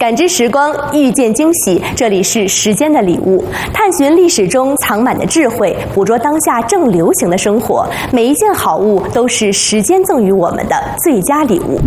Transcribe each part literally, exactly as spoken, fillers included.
感知时光，遇见惊喜。这里是时间的礼物，探寻历史中藏满的智慧，捕捉当下正流行的生活。每一件好物都是时间赠予我们的最佳礼物。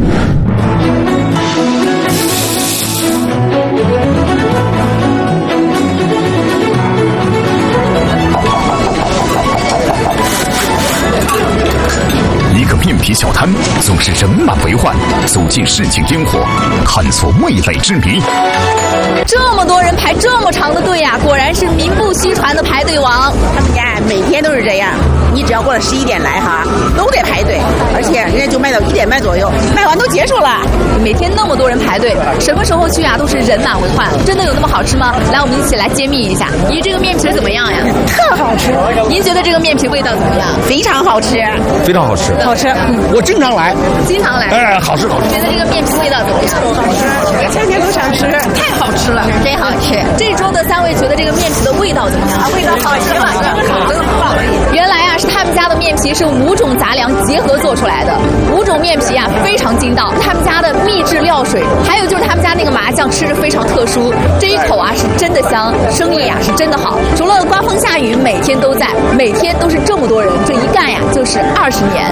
一个面皮小摊总是人满为患，走进市井烟火，探索味蕾之谜。 这么多人排这么长的队呀、啊，果然是名不虚传的排队王。 他们家每天都是这样，你只要过了十一点来哈，都得排队，而且人家就卖到一点半左右，卖完都结束了。 每天那么多人排队，什么时候去啊都是人满为患。真的有那么好吃吗？来，我们一起来揭秘一下。咦，这个面皮怎么样呀？ 特好吃。 您觉得这个面皮味道怎么样？ 非常好吃， 非常好吃， 好吃。 嗯，我经常来， 经常来。 哎，好吃好吃。 觉得这个面皮味道怎么样？ 好吃，天天都想吃，太好吃了， 真好吃。这桌的三位觉得这个面皮的味道怎么样？ 啊，味道好吃，好吃，真的棒。 原来啊，是他们家的面皮是五种杂粮结合做出来的，五种面皮啊非常筋道。他们家的秘制料水，还有就是他们家那个麻酱吃着非常特殊，这一口啊是真的香，生意啊是真的好。除了刮风下雨，每天都在，每天都是这么多人，这一干呀就是二十年。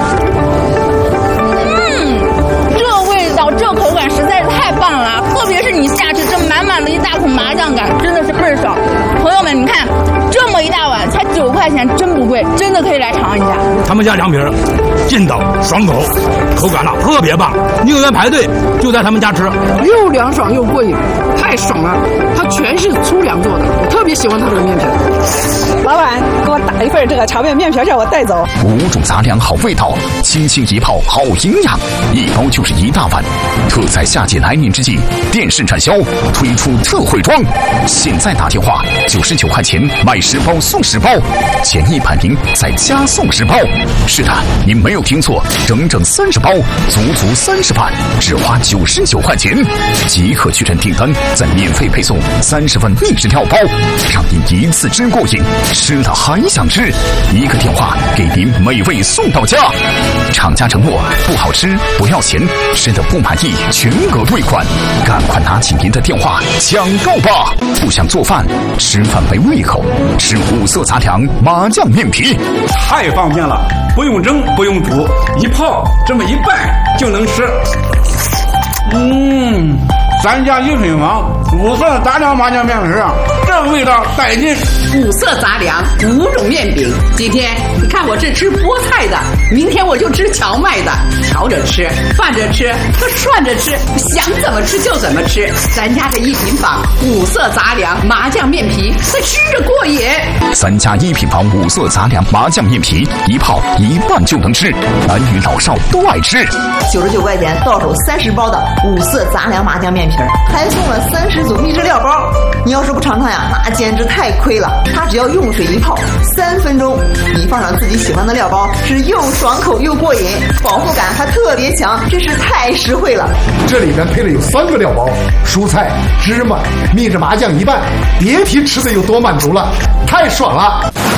这口感实在是太棒了，特别是你下去这满满的一大口麻酱感，真的是倍儿爽。朋友们，你看这么一大碗才九块钱，真不贵，真的可以来尝一下。 他们家凉皮儿劲道爽口，口感呢特别棒，你有缘排队就在他们家吃， 又凉爽又过瘾，太爽了。它全是粗粮做的，我特别喜欢它这个面皮。 老板，给我打一份这个炒面面皮，叫我带走。 五种杂粮好味道，轻轻一泡好营养，一包就是一大碗。特在夏季来临之际，电视产销推出特惠装，现在打电话九十九块钱买十包送十包，前一百名再加送十包。是的，你没有听错，整整三十包，足足三十碗，只花九十九块钱，即可确认订单，再免费配送三十份秘制料包，让你一次吃过瘾，吃了还想吃。一个电话给您美味送到家，厂家承诺不好吃不要钱，吃的不满意全额退款，赶快拿起您的电话抢购吧！不想做饭，吃饭没胃口，吃五色杂粮麻酱面皮， 太方便了，不用蒸不用煮，一泡这么一拌就能吃。嗯，咱家一品房五色杂粮麻酱面皮啊，这味道带劲。 五色杂粮，五种面饼。今天你看我这吃菠菜的，明天我就吃荞麦的，调着吃，拌着吃，涮着吃，想怎么吃就怎么吃。咱家这一品坊五色杂粮麻酱面皮，那吃着过瘾。 咱家一品坊五色杂粮麻酱面皮，一泡一拌就能吃，男女老少都爱吃。 九十九块钱到手三十包的五色杂粮麻酱面皮，还送了三十组秘制料包。你要是不尝尝呀，那简直太亏了。它只要用水一泡，三分钟，你放上自己喜欢的料包，是又爽口又过瘾，饱腹感还特别强，真是太实惠了。 这里边配了有三个料包，蔬菜、芝麻、秘制麻酱一拌，别提吃的有多满足了，太爽了。